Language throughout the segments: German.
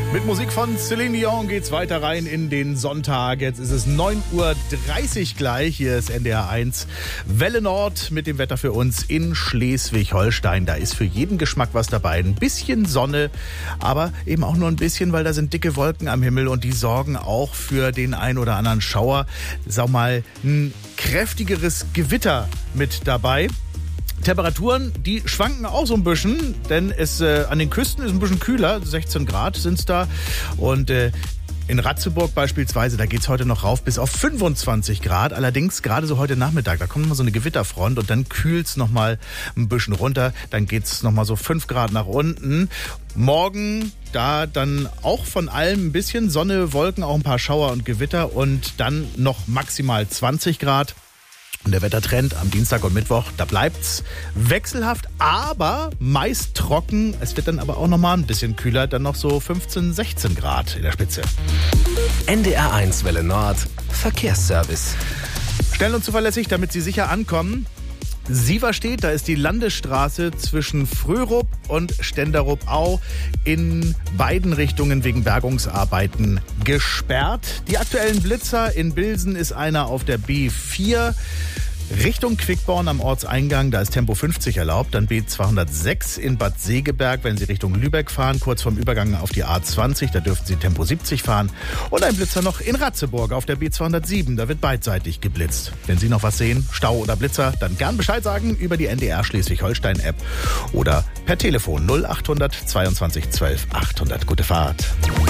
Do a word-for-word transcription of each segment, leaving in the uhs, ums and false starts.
Mit Musik von Céline Dion geht's weiter rein in den Sonntag. Jetzt ist es neun Uhr dreißig gleich. Hier ist N D R eins Welle Nord mit dem Wetter für uns in Schleswig-Holstein. Da ist für jeden Geschmack was dabei. Ein bisschen Sonne, aber eben auch nur ein bisschen, weil da sind dicke Wolken am Himmel und die sorgen auch für den ein oder anderen Schauer. Sag mal, ein kräftigeres Gewitter mit dabei. Temperaturen, die schwanken auch so ein bisschen, denn es äh, an den Küsten ist ein bisschen kühler, sechzehn Grad sind es da. Und äh, in Ratzeburg beispielsweise, da geht's heute noch rauf bis auf fünfundzwanzig Grad. Allerdings gerade so heute Nachmittag, da kommt mal so eine Gewitterfront und dann kühlt's noch mal ein bisschen runter. Dann geht's noch mal so fünf Grad nach unten. Morgen da dann auch von allem ein bisschen Sonne, Wolken, auch ein paar Schauer und Gewitter und dann noch maximal zwanzig Grad. Und der Wettertrend am Dienstag und Mittwoch, da bleibt's wechselhaft, aber meist trocken. Es wird dann aber auch noch mal ein bisschen kühler, dann noch so fünfzehn, sechzehn Grad in der Spitze. N D R eins Welle Nord Verkehrsservice. Schnell und zuverlässig, damit Sie sicher ankommen. Sieverstedt, da ist die Landesstraße zwischen Fröhrup und Stenderup-Au in beiden Richtungen wegen Bergungsarbeiten gesperrt. Die aktuellen Blitzer in Bilsen ist einer auf der B vier. Richtung Quickborn am Ortseingang, da ist Tempo fünfzig erlaubt. Dann B zweihundertsechs in Bad Segeberg, wenn Sie Richtung Lübeck fahren, kurz vorm Übergang auf die A zwanzig, da dürfen Sie Tempo siebzig fahren. Und ein Blitzer noch in Ratzeburg auf der B zweihundertsieben, da wird beidseitig geblitzt. Wenn Sie noch was sehen, Stau oder Blitzer, dann gern Bescheid sagen über die N D R Schleswig-Holstein-App oder per Telefon null achthundert zweiundzwanzig zwölf achthundert. Gute Fahrt.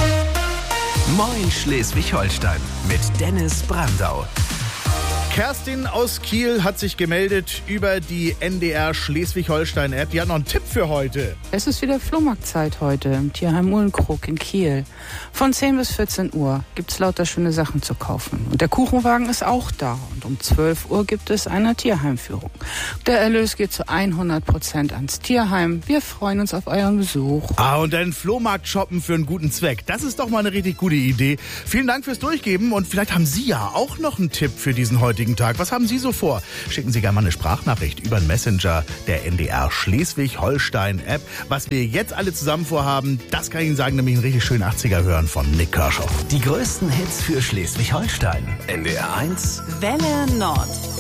Moin Schleswig-Holstein mit Dennis Brandau. Kerstin aus Kiel hat sich gemeldet über die N D R Schleswig-Holstein-App. Die hat noch einen Tipp für heute. Es ist wieder Flohmarktzeit heute im Tierheim Uhlenkrog in Kiel. Von zehn bis vierzehn Uhr gibt es lauter schöne Sachen zu kaufen. Und der Kuchenwagen ist auch da. Und um zwölf Uhr gibt es eine Tierheimführung. Der Erlös geht zu hundert Prozent ans Tierheim. Wir freuen uns auf euren Besuch. Ah, und ein Flohmarkt shoppen für einen guten Zweck. Das ist doch mal eine richtig gute Idee. Vielen Dank fürs Durchgeben. Und vielleicht haben Sie ja auch noch einen Tipp für diesen heutigen Tag. Was haben Sie so vor? Schicken Sie gerne mal eine Sprachnachricht über den Messenger der N D R Schleswig-Holstein-App. Was wir jetzt alle zusammen vorhaben, das kann ich Ihnen sagen, nämlich einen richtig schönen achtziger hören von Nick Kershaw. Die größten Hits für Schleswig-Holstein. N D R eins Welle Nord.